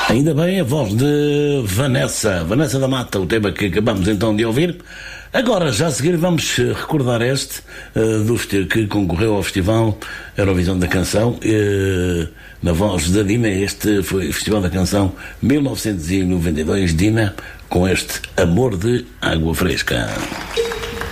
Ainda bem a voz de Vanessa da Mata, o tema que acabamos então de ouvir. Agora, já a seguir, vamos recordar que concorreu ao Festival Eurovisão da Canção, na voz da Dina. Este foi o Festival da Canção 1992, Dina, com este Amor de Água Fresca.